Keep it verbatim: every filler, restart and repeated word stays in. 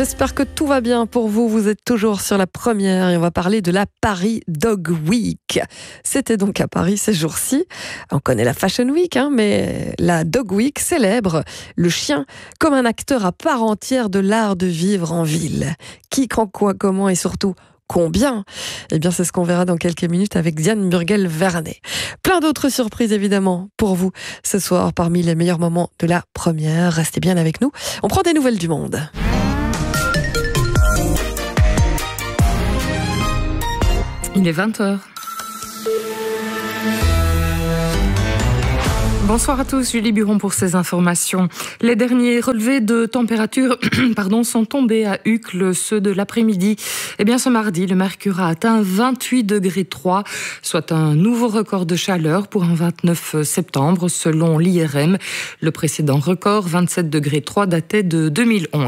J'espère que tout va bien pour vous. Vous êtes toujours sur la première et on va parler de la Paris Dog Week. C'était donc à Paris ces jours-ci. On connaît la Fashion Week, hein, mais la Dog Week célèbre le chien comme un acteur à part entière de l'art de vivre en ville. Qui, quand, quoi, comment et surtout combien ? Eh bien, c'est ce qu'on verra dans quelques minutes avec Diane Burgel-Vernet. Plein d'autres surprises, évidemment, pour vous ce soir, parmi les meilleurs moments de la première. Restez bien avec nous. On prend des nouvelles du monde. Il est vingt heures. Bonsoir à tous, Julie Buron pour ces informations. Les derniers relevés de température pardon, sont tombés à Uccle, ceux de l'après-midi. Eh bien, ce mardi, le mercure a atteint vingt-huit degrés trois, soit un nouveau record de chaleur pour un vingt-neuf septembre, selon l'I R M. Le précédent record, vingt-sept degrés trois, datait de deux mille onze.